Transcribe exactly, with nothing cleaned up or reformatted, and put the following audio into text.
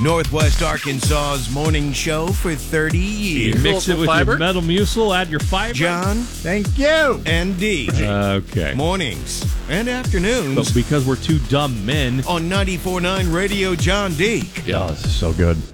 Northwest Arkansas's morning show for thirty years. You mix it with fiber? your metal mucil, add your fiber. John, Thank you. and D. Okay. Mornings and afternoons But because we're two dumb men, on ninety-four point nine Radio John D. Oh, this is so good.